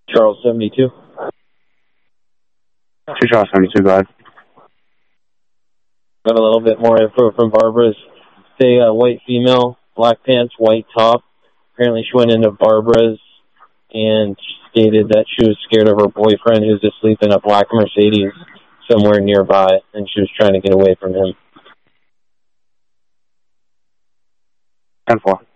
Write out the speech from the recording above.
Charles 72. 2 Charles 72, go ahead. Got a little bit more info from Barbara's. Say white female, black pants, white top. Apparently she went into Barbara's and stated that she was scared of her boyfriend who's asleep in a black Mercedes somewhere nearby, and she was trying to get away from him. 10-4.